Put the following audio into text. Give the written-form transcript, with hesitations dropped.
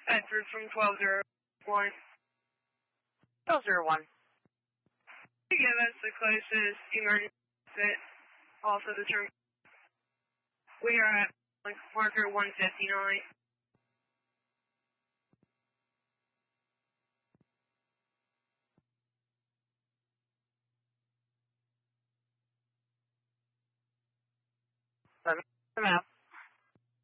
Edward from 1201. 1201. To give us the closest emergency exit, also the term. We are at marker 159. Let me come out.